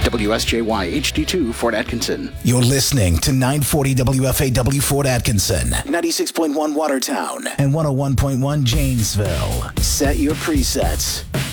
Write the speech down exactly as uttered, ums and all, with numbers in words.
W S J Y H D two, Fort Atkinson. You're listening to nine forty W F A W Fort Atkinson, ninety-six point one Watertown, and one oh one point one Janesville. Set your presets.